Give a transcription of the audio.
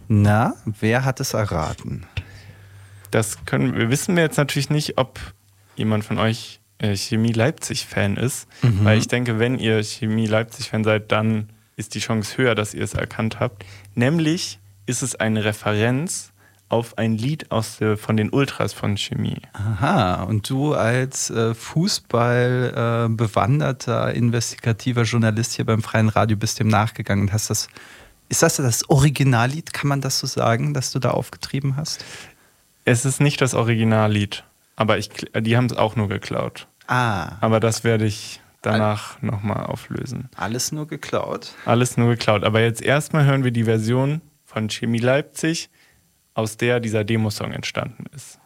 Na, wer hat es erraten? Wissen wir jetzt natürlich nicht, ob jemand von euch Chemie Leipzig-Fan ist, weil ich denke, wenn ihr Chemie Leipzig-Fan seid, dann ist die Chance höher, dass ihr es erkannt habt. Nämlich ist es eine Referenz auf ein Lied von den Ultras von Chemie. Aha, und du als Fußball bewanderter, investigativer Journalist hier beim Freien Radio bist dem nachgegangen und hast ist das Originallied, kann man das so sagen, das du da aufgetrieben hast? Es ist nicht das Originallied, aber die haben es auch nur geklaut. Aber das werde ich danach nochmal auflösen. Alles nur geklaut? Alles nur geklaut. Aber jetzt erstmal hören wir die Version von Chemie Leipzig, aus der dieser Demosong entstanden ist.